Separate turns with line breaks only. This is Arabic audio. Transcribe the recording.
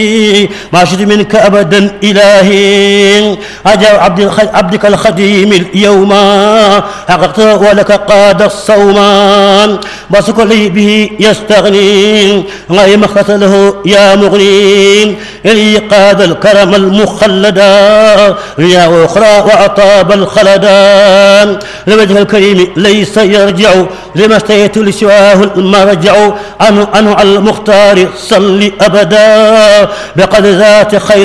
ما شئت منك أبدا إلهي أجاب عبدك الخديم اليوم حققت ولك قاد الصوم بسك لي به يستغني غير مخلص له يا مغني إلي قاد الكرم المخلدا يا أخرى وأطاب الخلدا لوجه الكريم ليس يرجع لما استيت لسواه المرجع عنه المختار صل أبدا بقد ذات خير